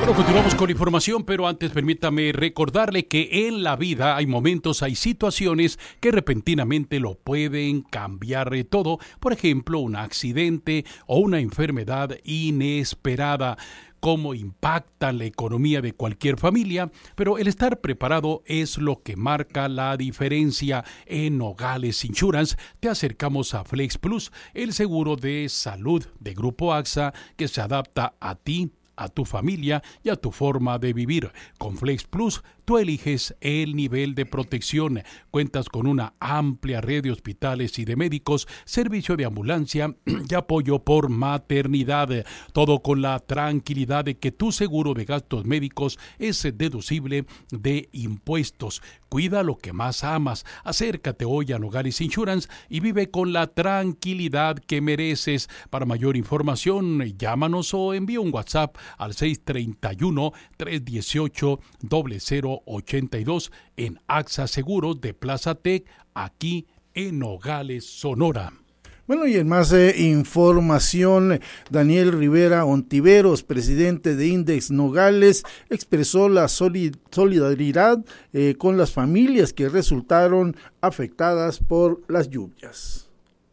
Bueno, continuamos con la información, pero antes permítame recordarle que en la vida hay momentos, hay situaciones que repentinamente lo pueden cambiar todo. Por ejemplo, un accidente o una enfermedad inesperada. Cómo impactan la economía de cualquier familia, pero el estar preparado es lo que marca la diferencia. En Nogales Insurance te acercamos a Flex Plus, el seguro de salud de Grupo AXA que se adapta a ti, a tu familia y a tu forma de vivir. Con Flex Plus tú eliges el nivel de protección. Cuentas con una amplia red de hospitales y de médicos, servicio de ambulancia y apoyo por maternidad. Todo con la tranquilidad de que tu seguro de gastos médicos es deducible de impuestos. Cuida lo que más amas. Acércate hoy a Nogales Insurance y vive con la tranquilidad que mereces. Para mayor información, llámanos o envía un WhatsApp al 631-318-0082 en AXA Seguros de Plaza Tec, aquí en Nogales, Sonora. Bueno, y en más información, Daniel Rivera Ontiveros, presidente de Index Nogales, expresó la solidaridad con las familias que resultaron afectadas por las lluvias.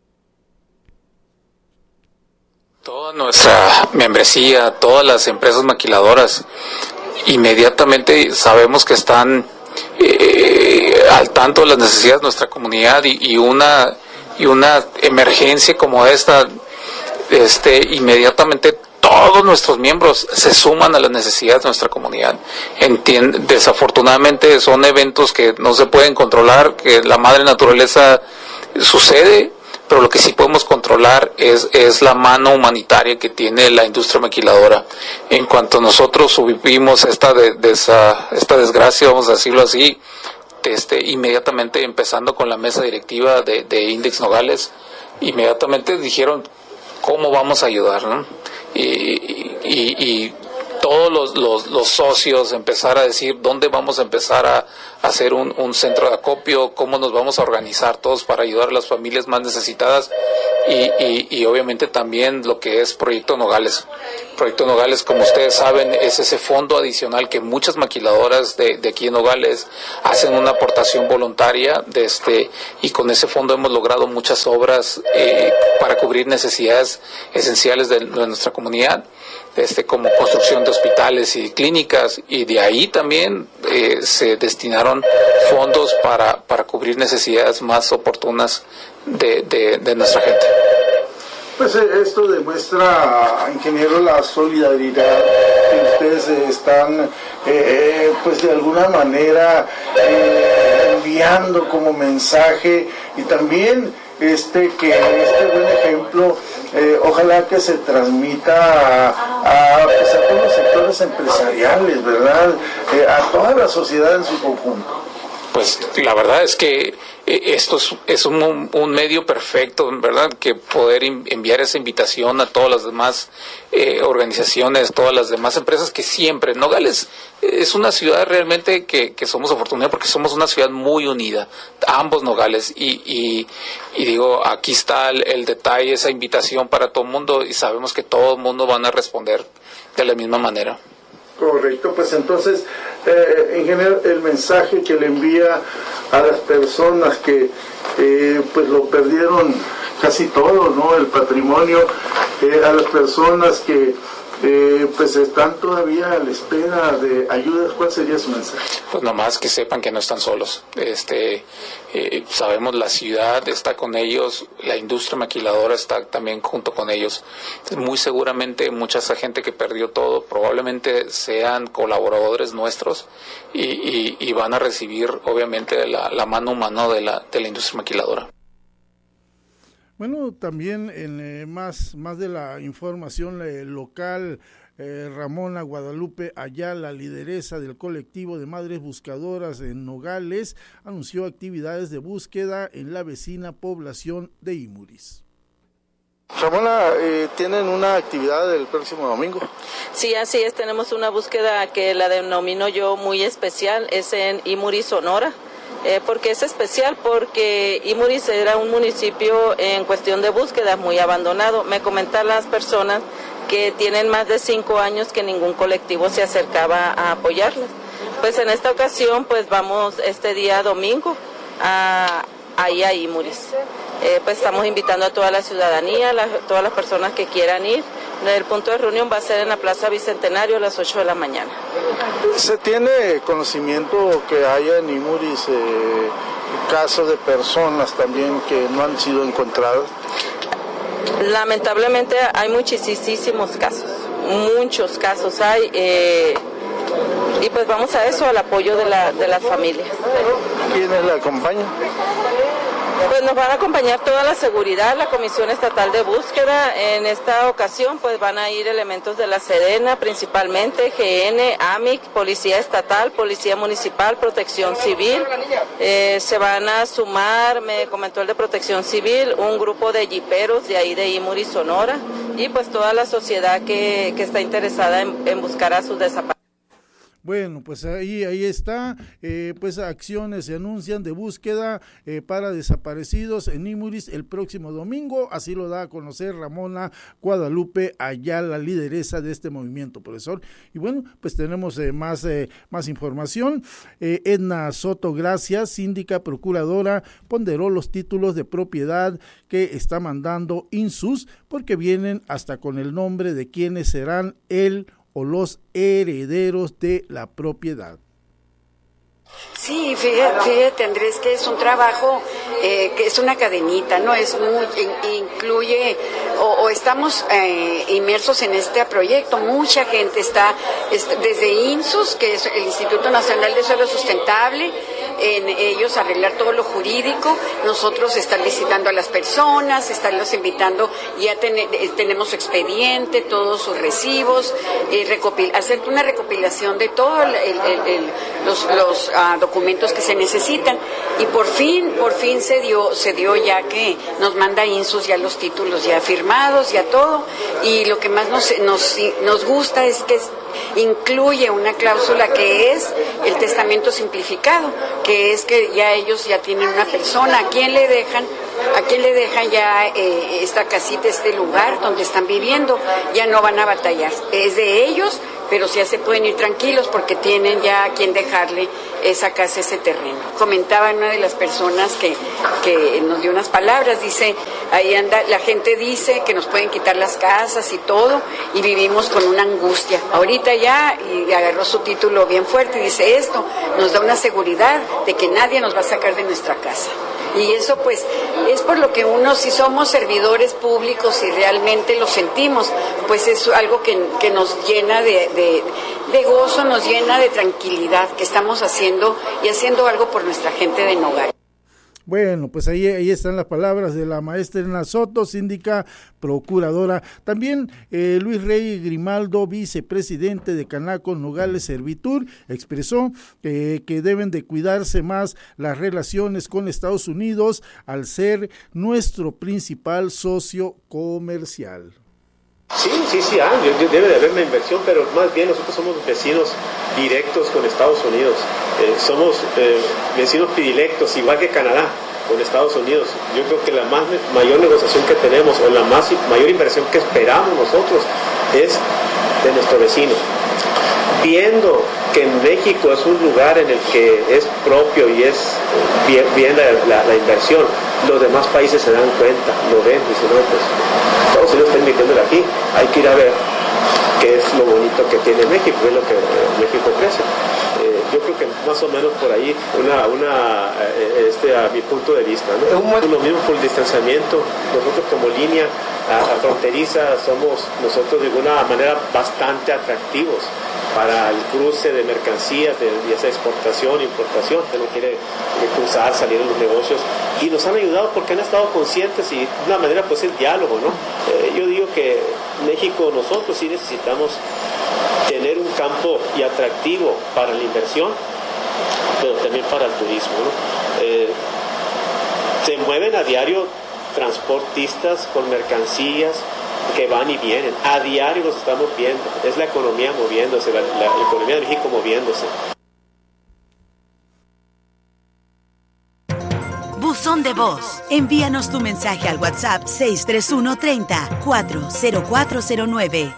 Toda nuestra membresía, todas las empresas maquiladoras, inmediatamente sabemos que están al tanto de las necesidades de nuestra comunidad y una emergencia como esta, inmediatamente todos nuestros miembros se suman a las necesidades de nuestra comunidad. Desafortunadamente son eventos que no se pueden controlar, que la madre naturaleza sucede, pero lo que sí podemos controlar es la mano humanitaria que tiene la industria maquiladora. En cuanto nosotros subimos esta desgracia, vamos a decirlo así, inmediatamente empezando con la mesa directiva de Index Nogales, inmediatamente dijeron cómo vamos a ayudar, ¿no? Y todos los socios empezar a decir dónde vamos a empezar a hacer un centro de acopio, cómo nos vamos a organizar todos para ayudar a las familias más necesitadas y obviamente también lo que es Proyecto Nogales. Proyecto Nogales, como ustedes saben, es ese fondo adicional que muchas maquiladoras de aquí en Nogales hacen una aportación voluntaria y con ese fondo hemos logrado muchas obras para cubrir necesidades esenciales de nuestra comunidad, como construcción de hospitales y clínicas, y de ahí también se destinaron fondos para cubrir necesidades más oportunas de nuestra gente. Pues esto demuestra, ingeniero, la solidaridad que ustedes están, pues de alguna manera enviando como mensaje, y también que este buen ejemplo, ojalá que se transmita a todos los sectores empresariales, ¿verdad? A toda la sociedad en su conjunto. Pues la verdad es que esto es un medio perfecto, ¿verdad? Que poder enviar esa invitación a todas las demás organizaciones, todas las demás empresas que siempre, Nogales es una ciudad realmente que somos afortunados porque somos una ciudad muy unida, ambos Nogales, y digo, aquí está el detalle, esa invitación para todo el mundo, y sabemos que todo el mundo van a responder de la misma manera. Correcto, pues entonces, ingeniero, el mensaje que le envía a las personas que pues lo perdieron casi todo, ¿no? El patrimonio, a las personas que pues están todavía a la espera de ayudas, ¿cuál sería su mensaje? Pues nomás que sepan que no están solos. Sabemos la ciudad está con ellos, la industria maquiladora está también junto con ellos. Muy seguramente mucha esa gente que perdió todo probablemente sean colaboradores nuestros y van a recibir obviamente la mano humana de la industria maquiladora. Bueno, también en más de la información local, Ramona Guadalupe Ayala, lideresa del colectivo de madres buscadoras en Nogales, anunció actividades de búsqueda en la vecina población de Imuris. Ramona, ¿tienen una actividad el próximo domingo? Sí, así es, tenemos una búsqueda que la denomino yo muy especial, es en Imuris, Sonora. Porque es especial porque Imuris era un municipio en cuestión de búsqueda muy abandonado. Me comentan las personas que tienen más de 5 años que ningún colectivo se acercaba a apoyarlas. Pues en esta ocasión pues vamos este día domingo ahí a Imuris. Pues estamos invitando a toda la ciudadanía, todas las personas que quieran ir. El punto de reunión va a ser en la Plaza Bicentenario a las 8 de la mañana. ¿Se tiene conocimiento que haya en Imuris casos de personas también que no han sido encontradas? Lamentablemente hay muchísimos casos, muchos casos hay, y pues vamos a eso, al apoyo de las familias. ¿Quiénes la acompañan? Pues nos van a acompañar toda la seguridad, la Comisión Estatal de Búsqueda. En esta ocasión pues van a ir elementos de la Sedena, principalmente GN, AMIC, Policía Estatal, Policía Municipal, Protección Civil. Se van a sumar, me comentó el de Protección Civil, un grupo de jiperos de ahí de Imuris, Sonora, y pues toda la sociedad que está interesada en buscar a sus desaparecidos. Bueno, pues ahí está, pues acciones se anuncian de búsqueda para desaparecidos en Imuris el próximo domingo, así lo da a conocer Ramona Guadalupe Ayala, lideresa de este movimiento, profesor. Y bueno, pues tenemos más información. Edna Soto Gracias, síndica procuradora, ponderó los títulos de propiedad que está mandando INSUS, porque vienen hasta con el nombre de quienes serán o los herederos de la propiedad. Sí, fíjate Andrés, que es un trabajo que es una cadenita, ¿no? Incluye o estamos inmersos en este proyecto. Mucha gente está desde INSUS, que es el Instituto Nacional de Suelo Sustentable, en ellos arreglar todo lo jurídico, nosotros estar visitando a las personas, estarlos invitando, ya tenemos su expediente, todos sus recibos, hacer una recopilación de todos los documentos que se necesitan, y por fin se dio ya que nos manda INSUS ya los títulos ya firmados, ya todo, y lo que más nos gusta es que incluye una cláusula que es el testamento simplificado, que es que ya ellos ya tienen una persona a quien le dejan ya esta casita, este lugar donde están viviendo, ya no van a batallar, es de ellos, pero ya se pueden ir tranquilos porque tienen ya a quien dejarle esa casa, ese terreno. Comentaba una de las personas que nos dio unas palabras, dice, ahí anda, la gente dice que nos pueden quitar las casas y todo, y vivimos con una angustia. Ahorita ya, y agarró su título bien fuerte, y dice, esto nos da una seguridad de que nadie nos va a sacar de nuestra casa. Y eso pues es por lo que uno, si somos servidores públicos y realmente lo sentimos, pues es algo que nos llena de gozo, nos llena de tranquilidad, que estamos haciendo algo por nuestra gente de Nogales. Bueno, pues ahí están las palabras de la maestra Edna Soto, síndica procuradora. También Luis Rey Grimaldo, vicepresidente de Canaco Nogales Servitur, expresó que deben de cuidarse más las relaciones con Estados Unidos al ser nuestro principal socio comercial. Sí, debe de haber una inversión, pero más bien nosotros somos vecinos directos con Estados Unidos, somos vecinos predilectos, igual que Canadá, con Estados Unidos. Yo creo que la mayor negociación que tenemos, o la mayor inversión que esperamos nosotros, es de nuestro vecino. Viendo que en México es un lugar en el que es propio y es bien la inversión, los demás países se dan cuenta, lo ven, dicen, no, pues Estados Unidos está invirtiendo aquí, hay que ir a ver qué es lo bonito que tiene México, qué es lo que México ofrece. Yo creo que más o menos por ahí a mi punto de vista, ¿no? Lo mismo por el distanciamiento. Nosotros como línea fronteriza somos nosotros de alguna manera bastante atractivos para el cruce de mercancías, ya sea exportación, importación, que no quiere cruzar, salir en los negocios, y nos han ayudado porque han estado conscientes, y de una manera pues el diálogo, ¿no? Yo digo que México, nosotros sí necesitamos tener un campo y atractivo para la inversión, pero también para el turismo, ¿no? Se mueven a diario transportistas con mercancías que van y vienen, a diario los estamos viendo, es la economía moviéndose, la economía de México moviéndose. buzón de voz. Envíanos tu mensaje al WhatsApp 631-30-40409.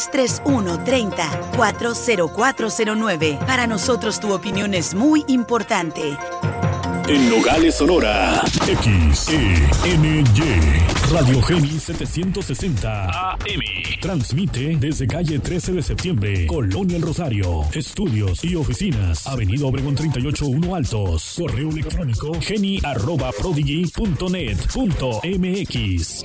631-30-40409. Para nosotros tu opinión es muy importante. En Nogales, Sonora, XENY, Radio Geni 760 AM. Transmite desde calle 13 de septiembre, Colonia El Rosario. Estudios y oficinas, Avenida Obregón 38-1 Altos. Correo electrónico geni@prodigy.net.mx.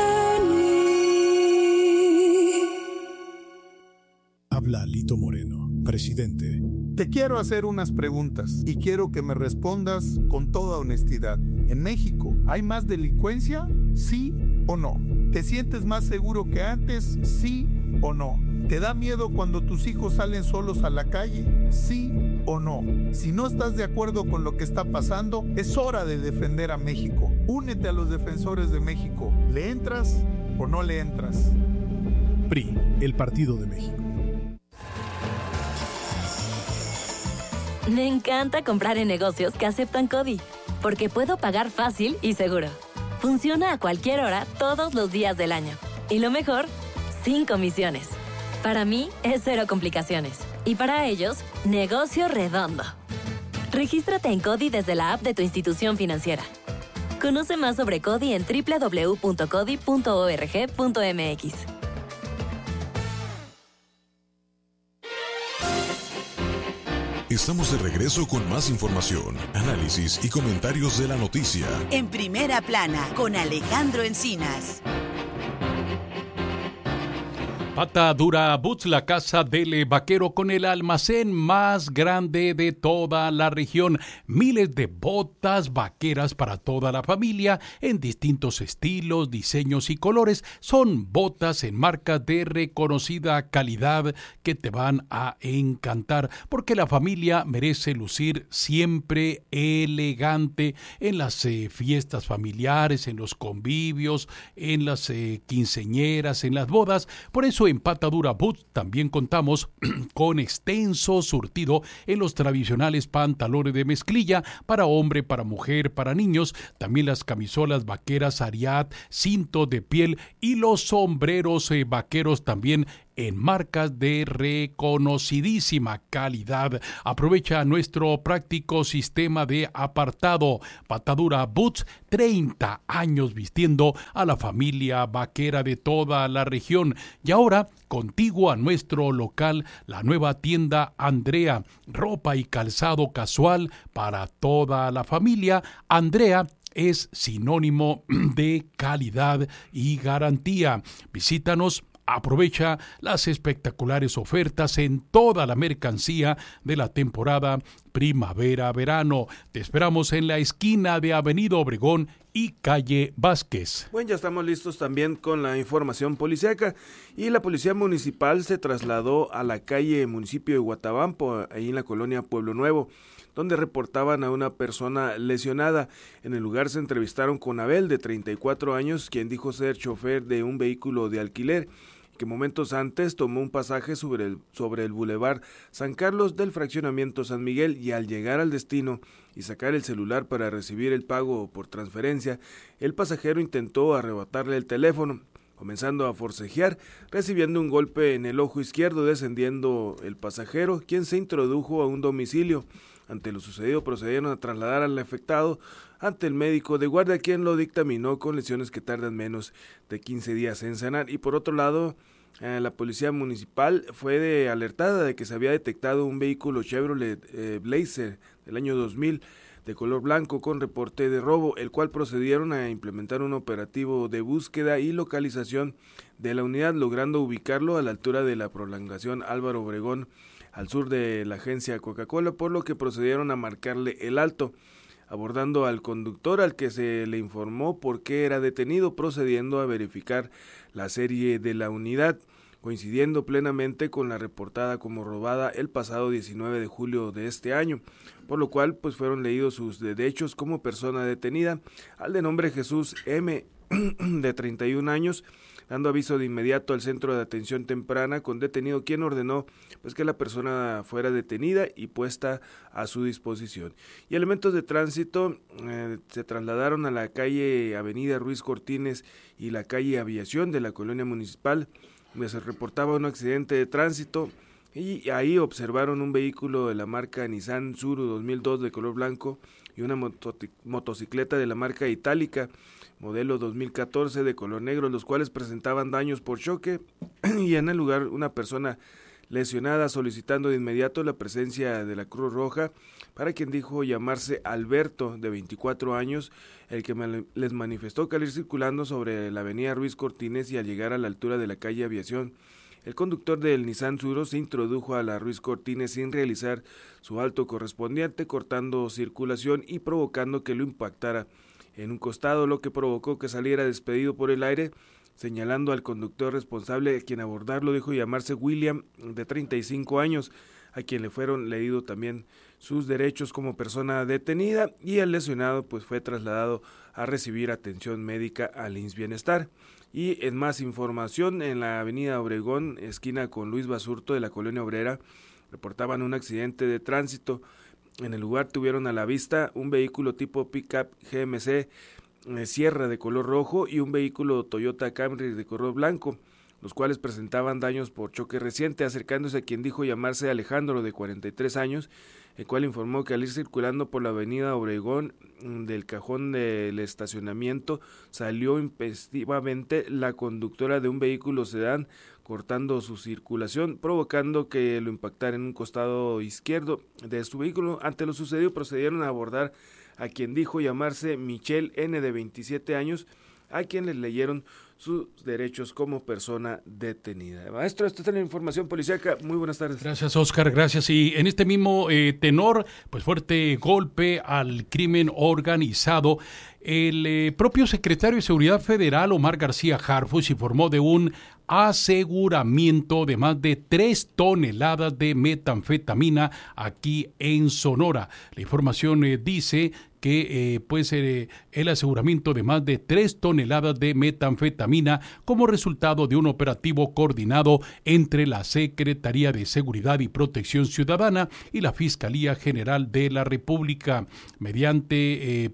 Habla Lito Moreno, presidente. Te quiero hacer unas preguntas y quiero que me respondas con toda honestidad. ¿En México hay más delincuencia? ¿Sí o no? ¿Te sientes más seguro que antes? ¿Sí o no? ¿Te da miedo cuando tus hijos salen solos a la calle? ¿Sí o no? Si no estás de acuerdo con lo que está pasando, es hora de defender a México. Únete a los defensores de México. ¿Le entras o no le entras? PRI, el Partido de México. Me encanta comprar en negocios que aceptan CODI, porque puedo pagar fácil y seguro. Funciona a cualquier hora, todos los días del año. Y lo mejor, sin comisiones. Para mí, es cero complicaciones. Y para ellos, negocio redondo. Regístrate en CODI desde la app de tu institución financiera. Conoce más sobre CODI en www.codi.org.mx. Estamos de regreso con más información, análisis y comentarios de la noticia. En Primera Plana, con Alejandro Encinas. Pata Dura Boots, la casa del vaquero con el almacén más grande de toda la región. Miles de botas vaqueras para toda la familia en distintos estilos, diseños y colores. Son botas en marcas de reconocida calidad que te van a encantar, porque la familia merece lucir siempre elegante en las fiestas familiares, en los convivios, en las quinceañeras, en las bodas. Por eso en Pata Dura Boots también contamos con extenso surtido en los tradicionales pantalones de mezclilla para hombre, para mujer, para niños, también las camisolas vaqueras Ariat, cintos de piel y los sombreros vaqueros también en marcas de reconocidísima calidad. Aprovecha nuestro práctico sistema de apartado. Pata Dura Boots, 30 años vistiendo a la familia vaquera de toda la región. Y ahora, contigo a nuestro local, la nueva tienda Andrea, ropa y calzado casual para toda la familia. Andrea es sinónimo de calidad y garantía. Visítanos. Aprovecha las espectaculares ofertas en toda la mercancía de la temporada primavera-verano. Te esperamos en la esquina de Avenida Obregón y calle Vázquez. Bueno, ya estamos listos también con la información policíaca y la Policía Municipal se trasladó a la calle Municipio de Guatabampo, ahí en la colonia Pueblo Nuevo, donde reportaban a una persona lesionada. En el lugar se entrevistaron con Abel, de 34 años, quien dijo ser chofer de un vehículo de alquiler, que momentos antes tomó un pasaje sobre el Boulevard San Carlos del fraccionamiento San Miguel, y al llegar al destino y sacar el celular para recibir el pago por transferencia, el pasajero intentó arrebatarle el teléfono, comenzando a forcejear, recibiendo un golpe en el ojo izquierdo, descendiendo el pasajero, quien se introdujo a un domicilio. Ante lo sucedido, procedieron a trasladar al afectado ante el médico de guardia, quien lo dictaminó con lesiones que tardan menos de 15 días en sanar. Y por otro lado, la policía municipal fue alertada de que se había detectado un vehículo Chevrolet Blazer del año 2000 de color blanco con reporte de robo, el cual procedieron a implementar un operativo de búsqueda y localización de la unidad, logrando ubicarlo a la altura de la prolongación Álvaro Obregón, al sur de la agencia Coca-Cola, por lo que procedieron a marcarle el alto, abordando al conductor, al que se le informó por qué era detenido, procediendo a verificar la serie de la unidad, coincidiendo plenamente con la reportada como robada el pasado 19 de julio de este año, por lo cual pues fueron leídos sus derechos como persona detenida al de nombre Jesús M., de 31 años, dando aviso de inmediato al centro de atención temprana con detenido, quien ordenó pues que la persona fuera detenida y puesta a su disposición. Y elementos de tránsito se trasladaron a la calle Avenida Ruiz Cortines y la calle Aviación de la colonia municipal, donde se reportaba un accidente de tránsito, y ahí observaron un vehículo de la marca Nissan Tsuru 2002 de color blanco y una motocicleta de la marca Itálica modelo 2014 de color negro, los cuales presentaban daños por choque, y en el lugar una persona lesionada, solicitando de inmediato la presencia de la Cruz Roja, para quien dijo llamarse Alberto, de 24 años, el que les manifestó que al ir circulando sobre la avenida Ruiz Cortines y al llegar a la altura de la calle Aviación, el conductor del Nissan Tsuru se introdujo a la Ruiz Cortines sin realizar su alto correspondiente, cortando circulación y provocando que lo impactara en un costado, lo que provocó que saliera despedido por el aire, señalando al conductor responsable, quien abordarlo dijo llamarse William, de 35 años, a quien le fueron leídos también sus derechos como persona detenida, y el lesionado pues fue trasladado a recibir atención médica al IMSS Bienestar. Y en más información, en la avenida Obregón, esquina con Luis Basurto de la Colonia Obrera, reportaban un accidente de tránsito. En el lugar tuvieron a la vista un vehículo tipo pickup GMC Sierra de color rojo y un vehículo Toyota Camry de color blanco, los cuales presentaban daños por choque reciente, acercándose a quien dijo llamarse Alejandro, de 43 años, el cual informó que al ir circulando por la avenida Obregón, del cajón del estacionamiento salió impulsivamente la conductora de un vehículo sedán, cortando su circulación, provocando que lo impactara en un costado izquierdo de su vehículo. Ante lo sucedido, procedieron a abordar a quien dijo llamarse Michelle N, de 27 años, a quien les leyeron sus derechos como persona detenida. Maestro, esta es la información policíaca. Muy buenas tardes. Gracias, Oscar, gracias. Y en este mismo tenor, pues fuerte golpe al crimen organizado. El propio secretario de Seguridad Federal, Omar García Harfuch, informó de un aseguramiento de más de 3 toneladas de metanfetamina aquí en Sonora. La información dice que el aseguramiento de más de 3 toneladas de metanfetamina como resultado de un operativo coordinado entre la Secretaría de Seguridad y Protección Ciudadana y la Fiscalía General de la República. Mediante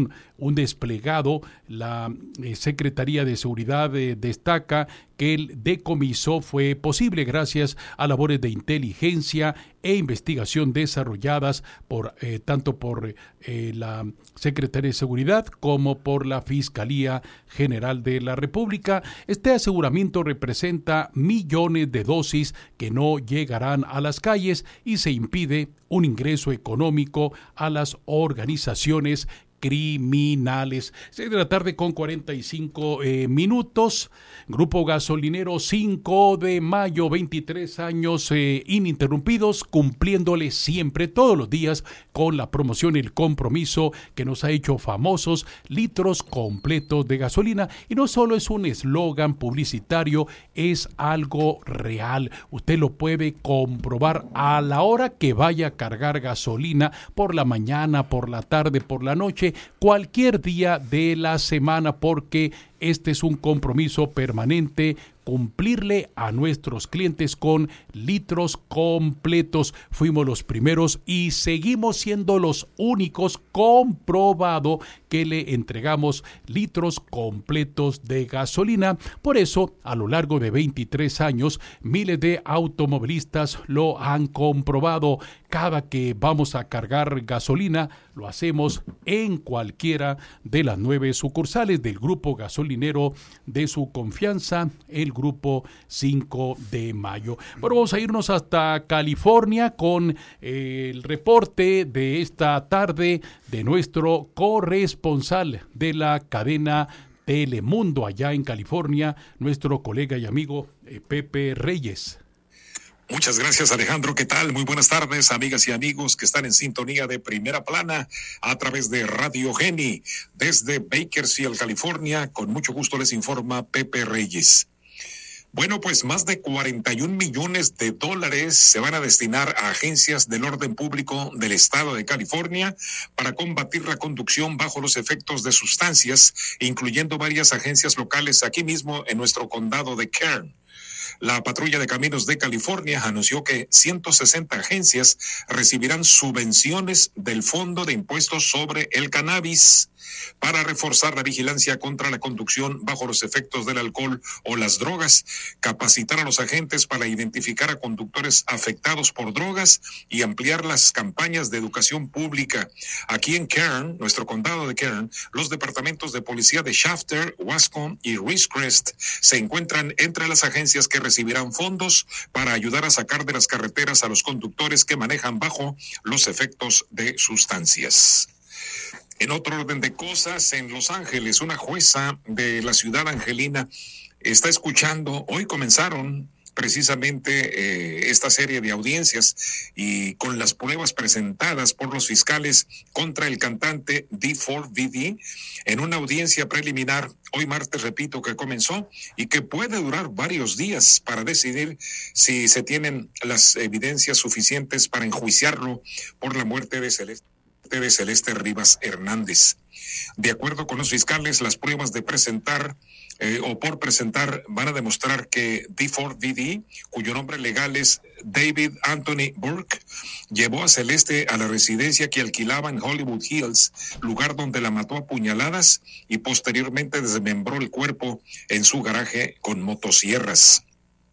un desplegado, la Secretaría de Seguridad destaca que el decomiso fue posible gracias a labores de inteligencia e investigación desarrolladas tanto por la Secretaría de Seguridad como por la Fiscalía General de la República. Este aseguramiento representa millones de dosis que no llegarán a las calles y se impide un ingreso económico a las organizaciones criminales. 6 de la tarde con 45 minutos. Grupo Gasolinero 5 de mayo, 23 años ininterrumpidos, cumpliéndole siempre, todos los días, con la promoción y el compromiso que nos ha hecho famosos, litros completos de gasolina. Y no solo es un eslogan publicitario, es algo real. Usted lo puede comprobar a la hora que vaya a cargar gasolina, por la mañana, por la tarde, por la noche, cualquier día de la semana, porque este es un compromiso permanente, cumplirle a nuestros clientes con litros completos. Fuimos los primeros y seguimos siendo los únicos, comprobado, que le entregamos litros completos de gasolina. Por eso, a lo largo de 23 años, miles de automovilistas lo han comprobado. Cada que vamos a cargar gasolina, lo hacemos en cualquiera de las 9 sucursales del Grupo Gasolinero de su confianza, el Grupo 5 de Mayo. Bueno, vamos a irnos hasta California con el reporte de esta tarde de nuestro corresponsal de la cadena Telemundo allá en California, nuestro colega y amigo Pepe Reyes. Muchas gracias, Alejandro. ¿Qué tal? Muy buenas tardes, amigas y amigos que están en sintonía de Primera Plana a través de Radio Geni. Desde Bakersfield, California, con mucho gusto les informa Pepe Reyes. Bueno, pues más de 41 millones de dólares se van a destinar a agencias del orden público del estado de California para combatir la conducción bajo los efectos de sustancias, incluyendo varias agencias locales aquí mismo en nuestro condado de Kern. La Patrulla de Caminos de California anunció que 160 agencias recibirán subvenciones del Fondo de Impuestos sobre el Cannabis para reforzar la vigilancia contra la conducción bajo los efectos del alcohol o las drogas, capacitar a los agentes para identificar a conductores afectados por drogas y ampliar las campañas de educación pública. Aquí en Kern, nuestro condado de Kern, los departamentos de policía de Shafter, Wascom y Ridgecrest se encuentran entre las agencias que recibirán fondos para ayudar a sacar de las carreteras a los conductores que manejan bajo los efectos de sustancias. En otro orden de cosas, en Los Ángeles, una jueza de la ciudad angelina está escuchando, hoy comenzaron precisamente esta serie de audiencias y con las pruebas presentadas por los fiscales contra el cantante D4VD en una audiencia preliminar hoy martes, repito, que comenzó y que puede durar varios días para decidir si se tienen las evidencias suficientes para enjuiciarlo por la muerte de Celeste Rivas Hernández. De acuerdo con los fiscales, las pruebas de presentar por presentar van a demostrar que D4VD, cuyo nombre legal es David Anthony Burke, llevó a Celeste a la residencia que alquilaba en Hollywood Hills, lugar donde la mató a puñaladas y posteriormente desmembró el cuerpo en su garaje con motosierras.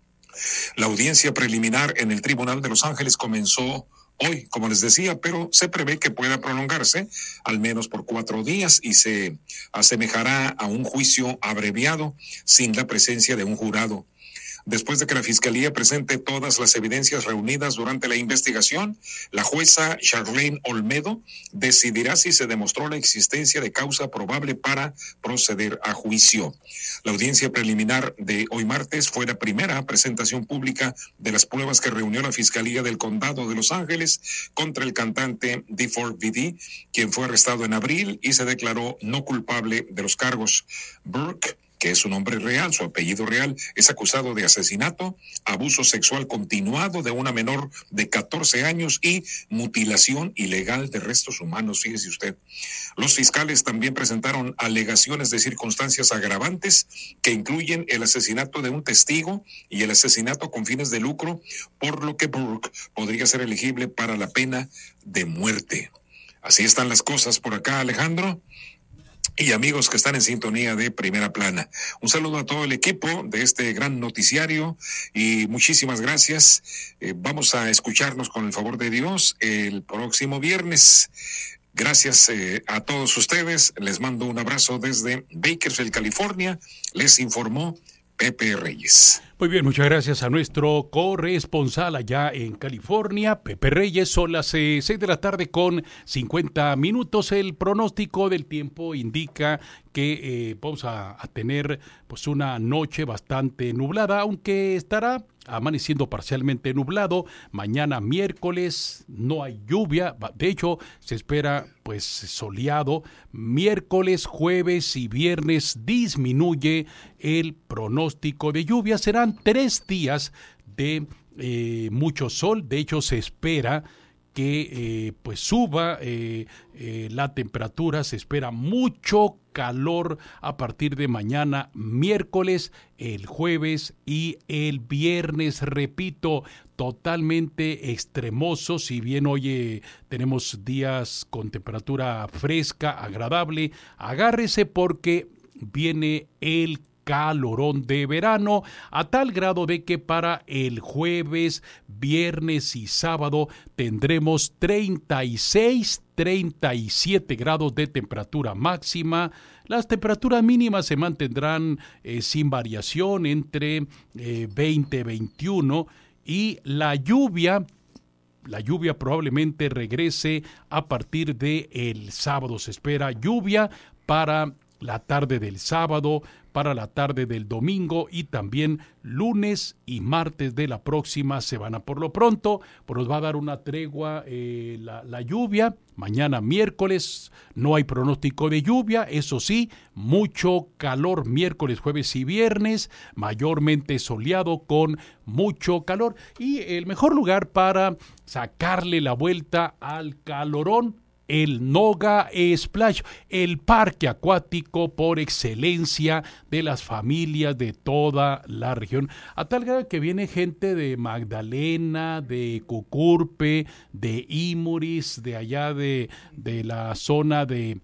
La audiencia preliminar en el Tribunal de Los Ángeles comenzó hoy, como les decía, pero se prevé que pueda prolongarse al menos por 4 días y se asemejará a un juicio abreviado sin la presencia de un jurado. Después de que la Fiscalía presente todas las evidencias reunidas durante la investigación, la jueza Charlene Olmedo decidirá si se demostró la existencia de causa probable para proceder a juicio. La audiencia preliminar de hoy martes fue la primera presentación pública de las pruebas que reunió la Fiscalía del Condado de Los Ángeles contra el cantante D4VD, quien fue arrestado en abril y se declaró no culpable de los cargos. Burke, que es su nombre real, su apellido real, es acusado de asesinato, abuso sexual continuado de una menor de 14 años y mutilación ilegal de restos humanos, fíjese usted. Los fiscales también presentaron alegaciones de circunstancias agravantes que incluyen el asesinato de un testigo y el asesinato con fines de lucro, por lo que Burke podría ser elegible para la pena de muerte. Así están las cosas por acá, Alejandro. Y amigos que están en sintonía de Primera Plana. Un saludo a todo el equipo de este gran noticiario y muchísimas gracias. Vamos a escucharnos con el favor de Dios el próximo viernes. Gracias a todos ustedes. Les mando un abrazo desde Bakersfield, California. Les informó Pepe Reyes. Muy bien, muchas gracias a nuestro corresponsal allá en California, Pepe Reyes. Son las 6 de la tarde con 50 minutos. El pronóstico del tiempo indica que vamos a tener pues una noche bastante nublada, aunque estará amaneciendo parcialmente nublado. Mañana miércoles no hay lluvia, de hecho se espera pues soleado. Miércoles, jueves y viernes disminuye el pronóstico de lluvia. Serán 3 días de mucho sol. De hecho se espera que pues suba la temperatura. Se espera mucho calor a partir de mañana miércoles, el jueves y el viernes, repito, totalmente extremoso. Si bien hoy tenemos días con temperatura fresca, agradable, agárrese porque viene el calorón de verano, a tal grado de que para el jueves, viernes y sábado tendremos 36, 37 grados de temperatura máxima. Las temperaturas mínimas se mantendrán sin variación entre 20 y 21 y la lluvia probablemente regrese a partir de el sábado. Se espera lluvia para la tarde del sábado, para la tarde del domingo y también lunes y martes de la próxima semana. Por lo pronto, pues nos va a dar una tregua la lluvia. Mañana miércoles no hay pronóstico de lluvia, eso sí, mucho calor miércoles, jueves y viernes, mayormente soleado con mucho calor. Y el mejor lugar para sacarle la vuelta al calorón, el Noga Splash, el parque acuático por excelencia de las familias de toda la región, a tal grado que viene gente de Magdalena, de Cucurpe, de Imuris, de allá de la zona de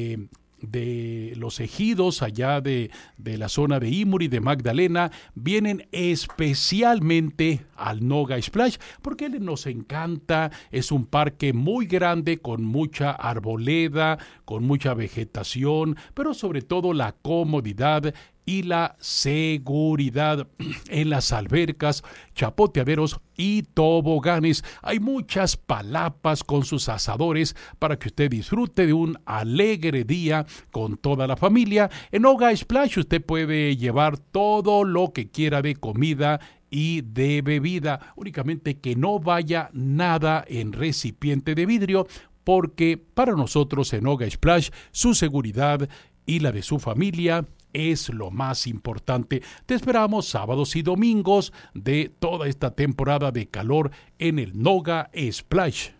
los ejidos, allá de la zona de Imuri, de Magdalena, vienen especialmente al Noga Splash porque nos encanta. Es un parque muy grande con mucha arboleda, con mucha vegetación, pero sobre todo la comodidad y la seguridad en las albercas, chapoteaderos y toboganes. Hay muchas palapas con sus asadores para que usted disfrute de un alegre día con toda la familia. En Noga Splash usted puede llevar todo lo que quiera de comida y de bebida, únicamente que no vaya nada en recipiente de vidrio, porque para nosotros en Noga Splash su seguridad y la de su familia es lo más importante. Te esperamos sábados y domingos de toda esta temporada de calor en el Noga Splash.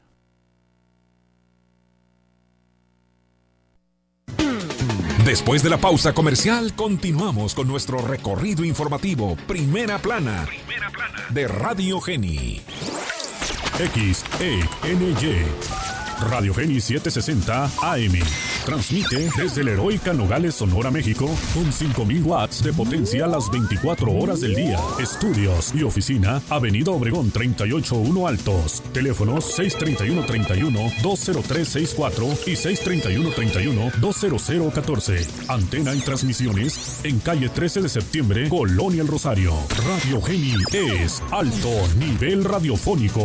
Después de la pausa comercial, continuamos con nuestro recorrido informativo Primera Plana de Radio Geni. XENY Radio Geni 760 AM. Transmite desde la heroica Nogales, Sonora, México, con 5,000 watts de potencia a las 24 horas del día. Estudios y oficina, Avenida Obregón 381 Altos. Teléfonos 631-31-20364 y 631-31-20014. Antena y transmisiones en calle 13 de septiembre, Colonia El Rosario. Radio Geni es alto nivel radiofónico.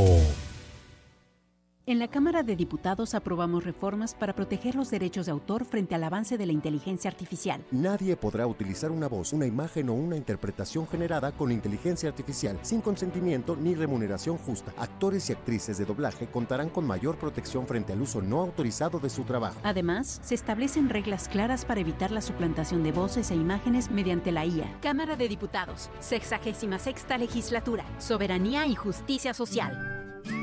En la Cámara de Diputados aprobamos reformas para proteger los derechos de autor frente al avance de la inteligencia artificial. Nadie podrá utilizar una voz, una imagen o una interpretación generada con inteligencia artificial sin consentimiento ni remuneración justa. Actores y actrices de doblaje contarán con mayor protección frente al uso no autorizado de su trabajo. Además, se establecen reglas claras para evitar la suplantación de voces e imágenes mediante la IA. Cámara de Diputados, 66ª Legislatura, Soberanía y Justicia Social.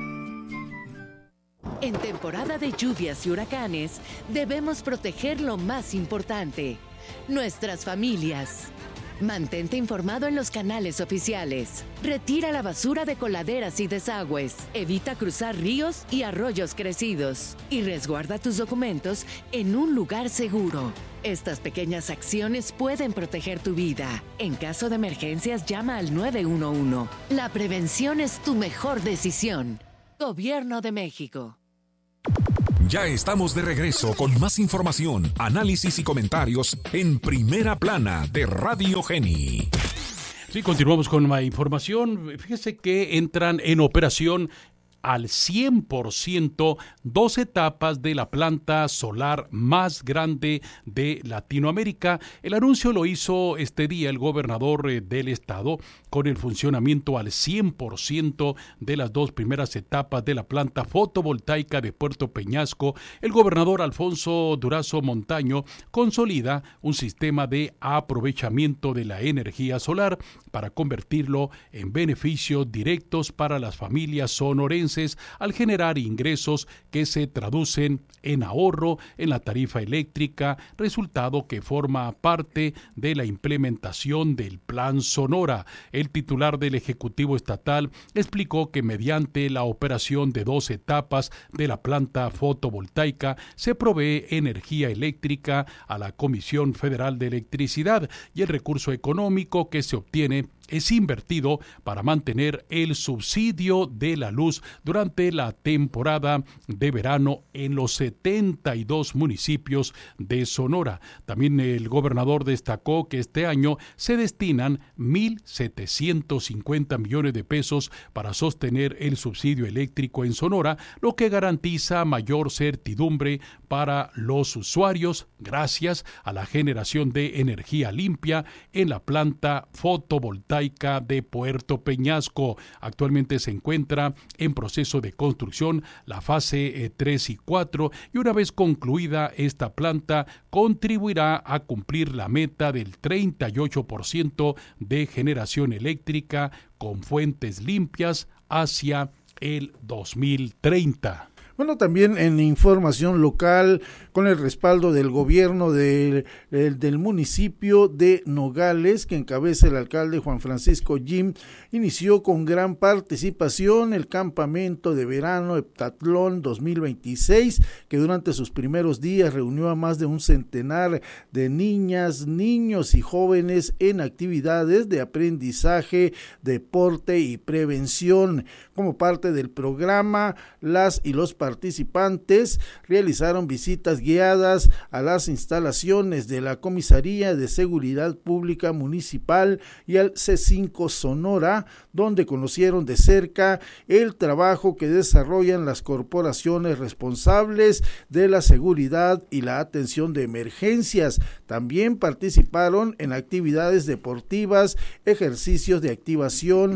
En temporada de lluvias y huracanes, debemos proteger lo más importante, nuestras familias. Mantente informado en los canales oficiales. Retira la basura de coladeras y desagües. Evita cruzar ríos y arroyos crecidos. Y resguarda tus documentos en un lugar seguro. Estas pequeñas acciones pueden proteger tu vida. En caso de emergencias, llama al 911. La prevención es tu mejor decisión. Gobierno de México. Ya estamos de regreso con más información, análisis y comentarios en Primera Plana de Radio Geni. Sí, continuamos con más información. Fíjese que entran en operación al 100% 2 etapas de la planta solar más grande de Latinoamérica. El anuncio lo hizo este día el gobernador del estado, con el funcionamiento al 100% de las 2 primeras etapas de la planta fotovoltaica de Puerto Peñasco. El gobernador Alfonso Durazo Montaño consolida un sistema de aprovechamiento de la energía solar para convertirlo en beneficios directos para las familias sonorenses al generar ingresos que se traducen en ahorro en la tarifa eléctrica, resultado que forma parte de la implementación del Plan Sonora. El titular del Ejecutivo Estatal explicó que mediante la operación de 2 etapas de la planta fotovoltaica se provee energía eléctrica a la Comisión Federal de Electricidad y el recurso económico que se obtiene es invertido para mantener el subsidio de la luz durante la temporada de verano en los 72 municipios de Sonora. También el gobernador destacó que este año se destinan 1,750 millones de pesos para sostener el subsidio eléctrico en Sonora, lo que garantiza mayor certidumbre para los usuarios gracias a la generación de energía limpia en la planta fotovoltaica de Puerto Peñasco. Actualmente se encuentra en proceso de construcción la fase 3 y 4 y una vez concluida esta planta contribuirá a cumplir la meta del 38% de generación eléctrica con fuentes limpias hacia el 2030. Bueno, también en información local, con el respaldo del gobierno del municipio de Nogales, que encabeza el alcalde Juan Francisco Jim, inició con gran participación el campamento de verano Heptatlón 2026, que durante sus primeros días reunió a más de un centenar de niñas, niños y jóvenes en actividades de aprendizaje, deporte y prevención. Como parte del programa, las y los participantes realizaron visitas guiadas a las instalaciones de la Comisaría de Seguridad Pública Municipal y al C5 Sonora, donde conocieron de cerca el trabajo que desarrollan las corporaciones responsables de la seguridad y la atención de emergencias. También participaron en actividades deportivas, ejercicios de activación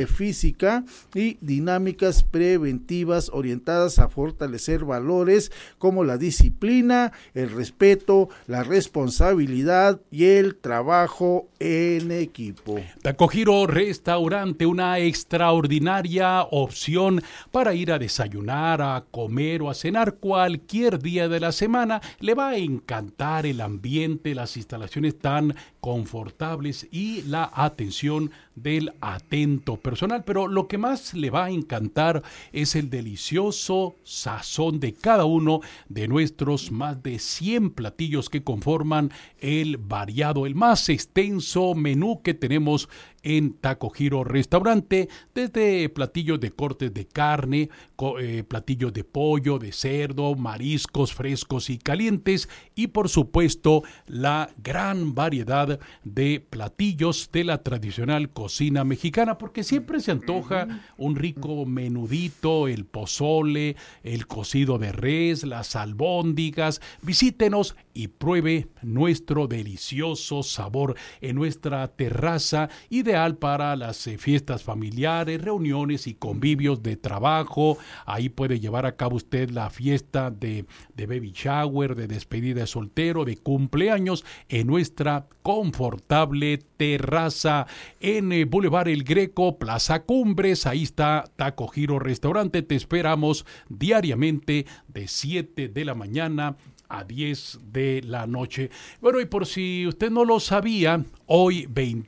física y dinámicas preventivas orientadas a fortalecer valores como la disciplina, el respeto, la responsabilidad y el trabajo en equipo. Takojiro Restaurante, una extraordinaria opción para ir a desayunar, a comer o a cenar cualquier día de la semana. Le va a encantar el ambiente, las instalaciones tan confortables y la atención del atento personal, pero lo que más le va a encantar es el delicioso sazón de cada uno de nuestros más de 100 platillos que conforman el variado, el más extenso menú que tenemos en Takojiro Restaurante, desde platillos de cortes de carne, platillos de pollo, de cerdo, mariscos frescos y calientes y por supuesto la gran variedad de platillos de la tradicional cocina mexicana, porque siempre se antoja un rico menudito, el pozole, el cocido de res, las albóndigas. Visítenos y pruebe nuestro delicioso sabor en nuestra terraza, ideal para las fiestas familiares, reuniones y convivios de trabajo. Ahí puede llevar a cabo usted la fiesta de baby shower, de despedida de soltero, de cumpleaños en nuestra confortable terraza en Boulevard El Greco, Plaza Cumbres. Ahí está Takojiro Restaurante. Te esperamos diariamente de 7 de la mañana a 10 de la noche. Bueno, y por si usted no lo sabía, hoy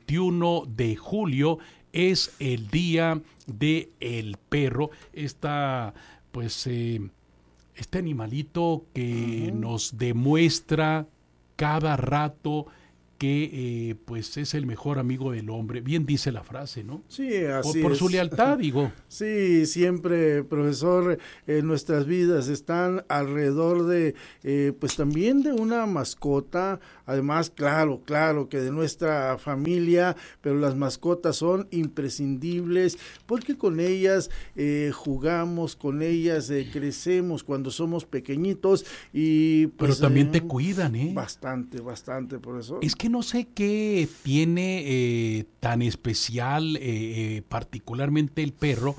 21 de julio es el Día del Perro. Este animalito que nos demuestra cada rato que pues es el mejor amigo del hombre. Bien dice la frase, ¿no? Sí, así por su lealtad, digo. Sí, siempre, profesor, nuestras vidas están alrededor de, pues también de una mascota. Además, claro que de nuestra familia, pero las mascotas son imprescindibles porque con ellas jugamos, con ellas crecemos cuando somos pequeñitos y pues, pero también te cuidan, ¿eh? Bastante, profesor. Es que no sé qué tiene tan especial, particularmente el perro,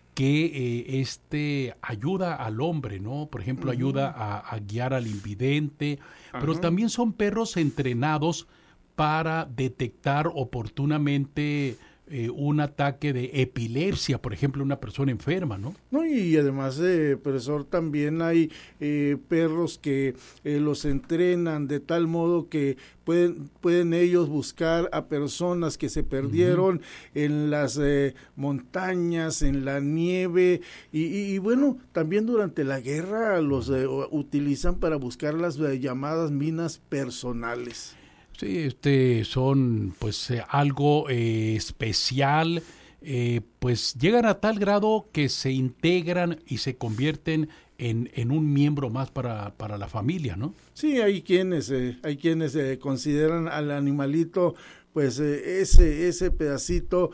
que ayuda al hombre, ¿no? Por ejemplo, ayuda a guiar al invidente, pero también son perros entrenados para detectar oportunamente un ataque de epilepsia, por ejemplo, una persona enferma, ¿no? No, y además, profesor, también hay perros que los entrenan de tal modo que pueden ellos buscar a personas que se perdieron en las montañas, en la nieve, y bueno, también durante la guerra los utilizan para buscar las llamadas minas personales. Sí, son pues algo especial, pues llegan a tal grado que se integran y se convierten en un miembro más para la familia, ¿no? Sí, hay quienes consideran al animalito pues ese pedacito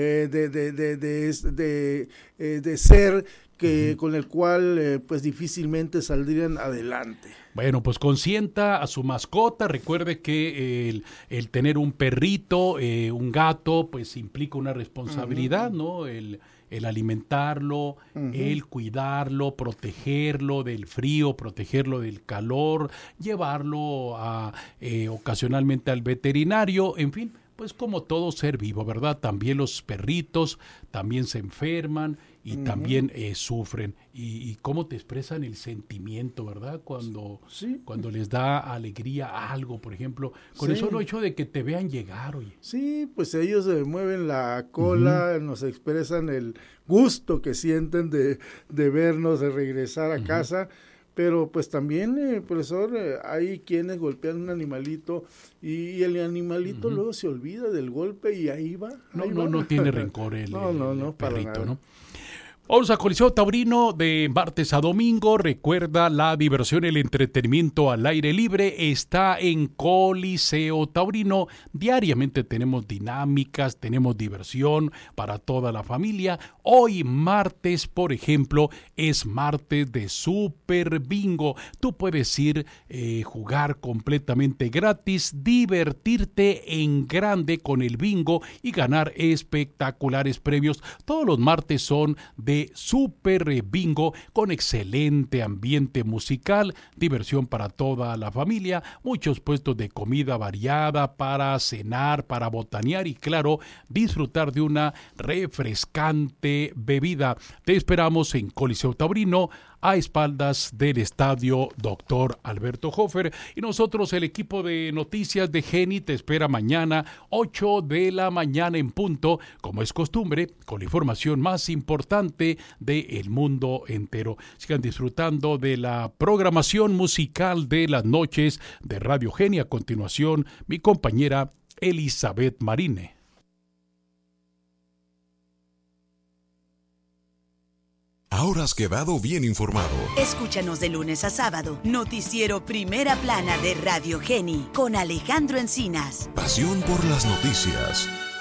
de ser que con el cual pues difícilmente saldrían adelante. Bueno, pues consienta a su mascota. Recuerde que el tener un perrito, un gato, pues implica una responsabilidad, ¿no? El alimentarlo, el cuidarlo, protegerlo del frío, protegerlo del calor, llevarlo ocasionalmente al veterinario, en fin, pues como todo ser vivo, ¿verdad? También los perritos también se enferman y también sufren. Y cómo te expresan el sentimiento, ¿verdad? Cuando les da alegría algo, por ejemplo, con el solo hecho de que te vean llegar, oye. Sí, pues ellos mueven la cola, nos expresan el gusto que sienten de vernos, de regresar a casa. Pero pues también, profesor, hay quienes golpean un animalito y el animalito luego se olvida del golpe y ahí va. No tiene rencor el perrito, ¿no? Vamos a Coliseo Taurino de martes a domingo. Recuerda, la diversión, el entretenimiento al aire libre está en Coliseo Taurino. Diariamente tenemos dinámicas, tenemos diversión para toda la familia. Hoy martes, por ejemplo, es martes de Super Bingo. Tú puedes ir, jugar completamente gratis, divertirte en grande con el bingo y ganar espectaculares premios. Todos los martes son de Super Bingo, con excelente ambiente musical, diversión para toda la familia, muchos puestos de comida variada para cenar, para botanear y claro, disfrutar de una refrescante bebida. Te esperamos en Coliseo Taurino, a espaldas del estadio Dr. Alberto Hofer. Y nosotros, el equipo de noticias de Geni, te espera mañana, 8 de la mañana en punto, como es costumbre, con la información más importante del mundo entero. Sigan disfrutando de la programación musical de las noches de Radio Geni. A continuación, mi compañera Elizabeth Marine. Ahora has quedado bien informado. Escúchanos de lunes a sábado. Noticiero Primera Plana de Radio Geni con Alejandro Encinas. Pasión por las noticias.